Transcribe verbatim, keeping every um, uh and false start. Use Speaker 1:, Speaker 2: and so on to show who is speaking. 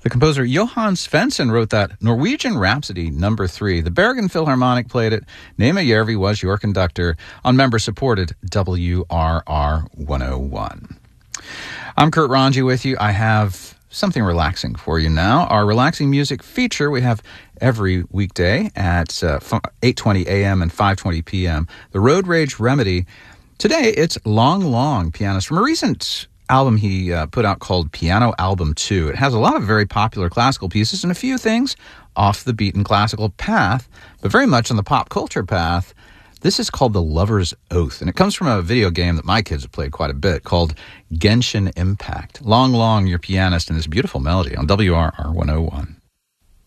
Speaker 1: The composer Johann Svensson wrote that Norwegian Rhapsody number three. The Bergen Philharmonic played it. Nema Järvi was your conductor on member-supported W R R one oh one. I'm Kurt Ranji with you. I have something relaxing for you now. Our relaxing music feature we have every weekday at uh, eight twenty a.m. and five twenty p.m. The Road Rage Remedy. Today, it's Long Long, pianist from a recent album he uh, put out called Piano Album two. It has a lot of very popular classical pieces and a few things off the beaten classical path, but very much on the pop culture path. This is called The Lover's Oath, and it comes from a video game that my kids have played quite a bit called Genshin Impact. Long Long, your pianist, and this beautiful melody on W R R one oh one.